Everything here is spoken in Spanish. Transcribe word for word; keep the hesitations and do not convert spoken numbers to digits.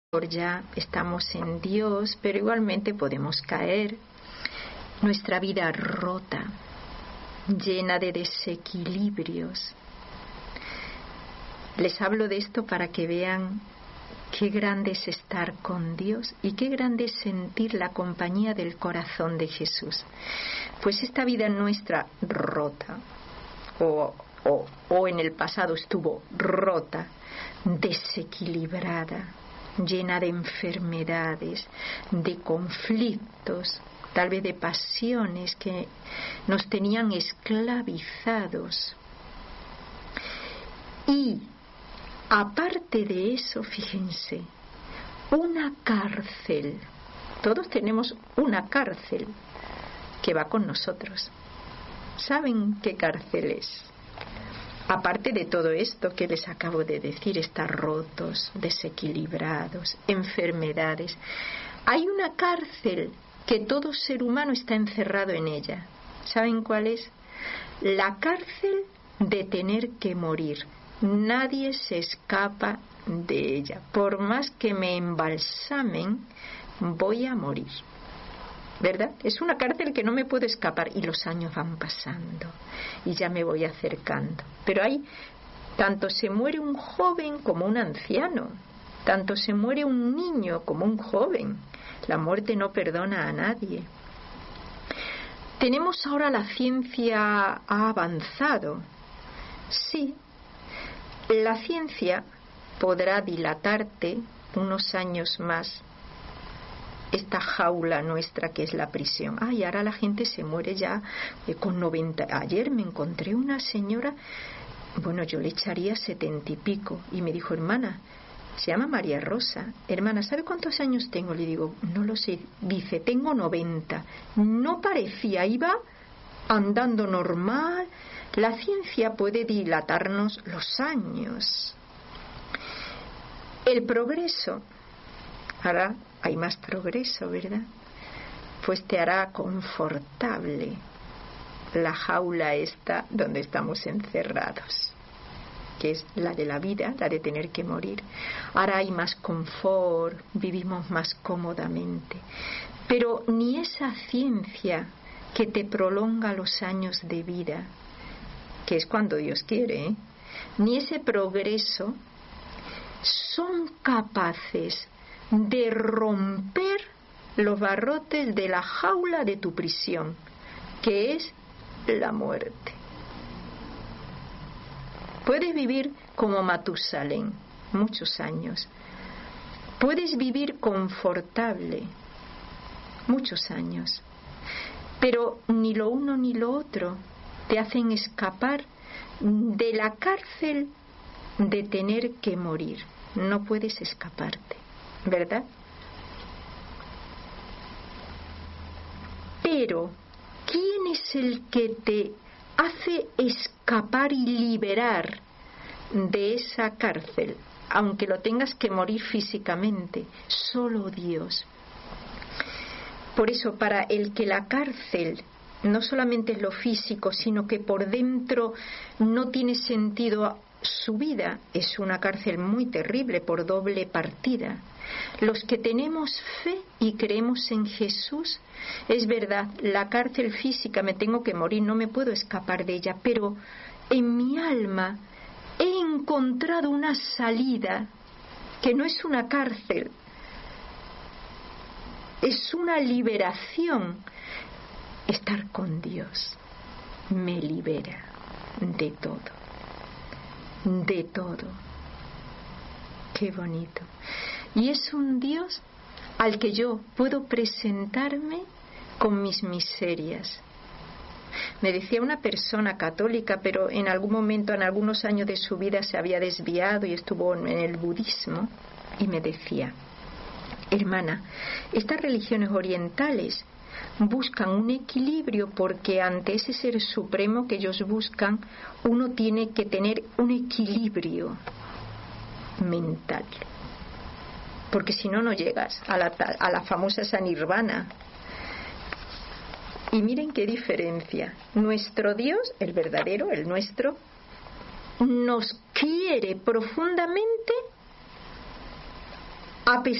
ya estamos en Dios, pero igualmente podemos caer. Nuestra vida rota, llena de desequilibrios. Les hablo de esto para que vean qué grande es estar con Dios y qué grande es sentir la compañía del corazón de Jesús. Pues esta vida nuestra rota, o, o, o en el pasado estuvo rota, desequilibrada, llena de enfermedades, de conflictos, tal vez de pasiones que nos tenían esclavizados. Y aparte de eso, fíjense, una cárcel. Todos tenemos una cárcel que va con nosotros. ¿Saben qué cárcel es? Aparte de todo esto que les acabo de decir, estar rotos, desequilibrados, enfermedades, hay una cárcel que todo ser humano está encerrado en ella. ¿Saben cuál es? La cárcel de tener que morir. Nadie se escapa de ella. Por más que me embalsamen, voy a morir. ¿Verdad? Es una cárcel que no me puedo escapar y los años van pasando y ya me voy acercando. Pero hay, tanto se muere un joven como un anciano, tanto se muere un niño como un joven. La muerte no perdona a nadie. Tenemos ahora la ciencia ha avanzado. Sí, la ciencia podrá dilatarte unos años más esta jaula nuestra que es la prisión. Ay, ahora la gente se muere ya eh, con noventa. Ayer me encontré una señora, bueno, yo le echaría setenta y pico, y me dijo, hermana, se llama María Rosa, hermana, ¿sabe cuántos años tengo? Le digo, no lo sé. Dice, tengo noventa. No parecía, iba andando normal. La ciencia puede dilatarnos los años. El progreso, ahora hay más progreso, ¿verdad? Pues te hará confortable la jaula esta donde estamos encerrados, que es la de la vida, la de tener que morir. Ahora hay más confort, vivimos más cómodamente. Pero ni esa ciencia que te prolonga los años de vida, que es cuando Dios quiere, ¿eh? Ni ese progreso son capaces de romper los barrotes de la jaula de tu prisión, que es la muerte. Puedes vivir como Matusalén muchos años, puedes vivir confortable muchos años, pero ni lo uno ni lo otro te hacen escapar de la cárcel de tener que morir. No puedes escaparte, ¿verdad? Pero ¿quién es el que te hace escapar y liberar de esa cárcel, aunque lo tengas que morir físicamente? Solo Dios. Por eso, para el que la cárcel no solamente es lo físico, sino que por dentro no tiene sentido su vida, es una cárcel muy terrible por doble partida. Los que tenemos fe y creemos en Jesús, es verdad, la cárcel física, me tengo que morir, no me puedo escapar de ella, pero en mi alma he encontrado una salida que no es una cárcel, es una liberación. Estar con Dios me libera de todo, de todo. Qué bonito. Y es un Dios al que yo puedo presentarme con mis miserias. Me decía una persona católica, pero en algún momento, en algunos años de su vida se había desviado y estuvo en el budismo, y me decía, hermana, estas religiones orientales buscan un equilibrio porque ante ese ser supremo que ellos buscan, uno tiene que tener un equilibrio mental, porque si no, no llegas a la, a la famosa sanirvana. Y miren qué diferencia. Nuestro Dios, el verdadero, el nuestro, nos quiere profundamente a pesar